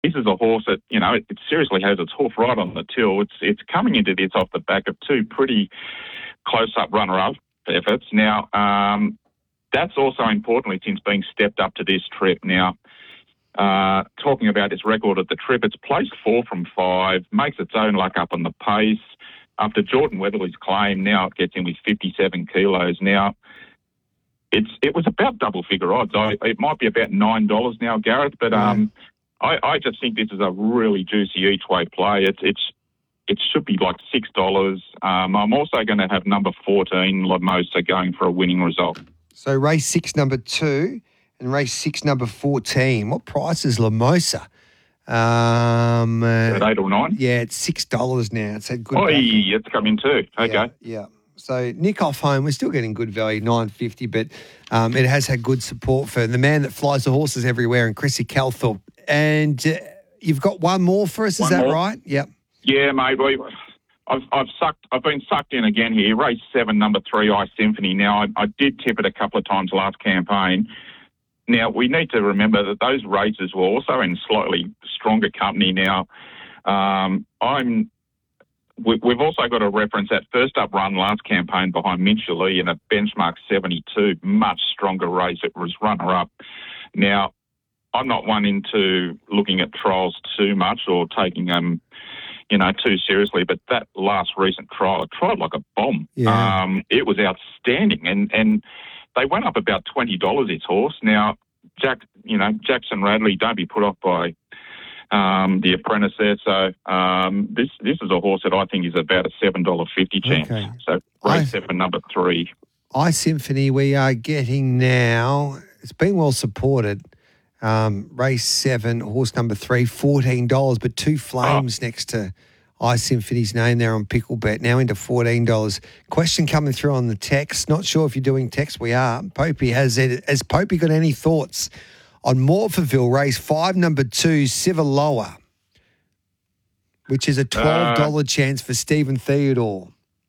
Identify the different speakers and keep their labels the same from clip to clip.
Speaker 1: This is a horse that, it seriously has its hoof right on the till. It's coming into this off the back of two pretty close-up runner-up efforts. Now, that's also importantly since being stepped up to this trip. Now, talking about its record at the trip, it's placed 4 from 5, makes its own luck up on the pace. After Jordan Weatherly's claim, now it gets in with 57 kilos. Now, it was about double-figure odds. It might be about $9 now, Gareth, but I just think this is a really juicy each-way play. It should be like $6. I'm also going to have number 14, Lamosa, going for a winning result.
Speaker 2: So race 6, number 2, and race 6, number 14. What price is Lamosa?
Speaker 1: At 8 or 9?
Speaker 2: Yeah, it's $6 now. It's had good.
Speaker 1: It's come in too. Okay.
Speaker 2: Yeah. So Nick Off Home, we're still getting good value, $9.50, but it has had good support for the man that flies the horses everywhere, and Chrissy Calthorpe. And you've got one more for us, is that right? Yep.
Speaker 1: Yeah, mate. I've been sucked in again here. Race 7, number 3, I Symphony. Now, I did tip it a couple of times last campaign. Now, we need to remember that those races were also in slightly stronger company. Now, we've also got to reference that first up run last campaign behind Minchley in a benchmark 72, much stronger race. It was runner-up. Now, I'm not one into looking at trials too much or taking them, too seriously, but that last recent trial, it tried like a bomb.
Speaker 2: Yeah.
Speaker 1: It was outstanding, and they went up about $20, its horse. Now, Jackson Radley, don't be put off by the apprentice there. So this is a horse that I think is about a $7.50 chance.
Speaker 2: Okay.
Speaker 1: So race 7, number 3.
Speaker 2: I Symphony, we are getting now, it's been well supported. Race 7, horse number 3, $14, but 2 flames next to I Symphony's name there on Picklebet, now into $14. Question coming through on the text. Not sure if you're doing text. We are. Popey has Popey got any thoughts on Morphettville race 5, number 2, Civaloa, which is a $12 chance for Stephen Theodore?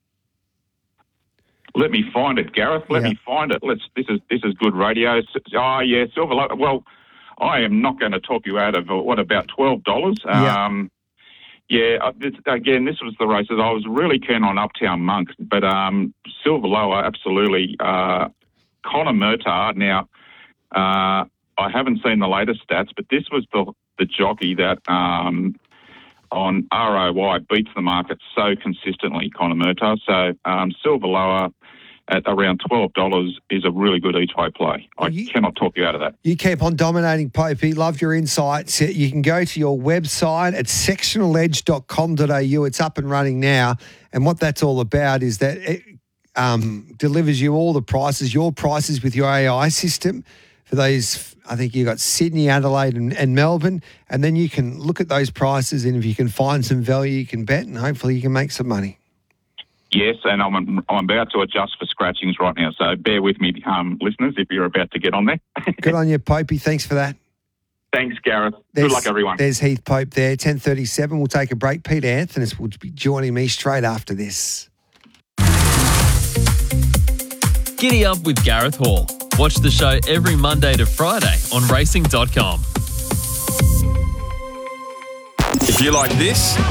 Speaker 1: Let me find it, Gareth. Let me find it. This is good radio. Silver. Well, I am not going to talk you out of about $12. Again, this was the races. I was really keen on Uptown Monk, but Silver Lower, absolutely. Connor Murtagh. Now, I haven't seen the latest stats, but this was the jockey that on ROI beats the market so consistently, Connor Murtagh. So Silver Lower at around $12 is a really good each-way play. I cannot talk you out of that.
Speaker 2: You keep on dominating, Popey. Love your insights. You can go to your website at sectionaledge.com.au. It's up and running now. And what that's all about is that it delivers you all the prices, your prices with your AI system. For those, I think you've got Sydney, Adelaide and Melbourne. And then you can look at those prices, and if you can find some value, you can bet, and hopefully you can make some money.
Speaker 1: Yes, and I'm about to adjust for scratchings right now, so bear with me, listeners, if you're about to get on there.
Speaker 2: Good on you, Popey. Thanks for that.
Speaker 1: Thanks, Gareth. Good luck, everyone.
Speaker 2: There's Heath Pope there, 10:37. We'll take a break. Peter Anthony will be joining me straight after this.
Speaker 3: Giddy up with Gareth Hall. Watch the show every Monday to Friday on racing.com.
Speaker 4: If you like this,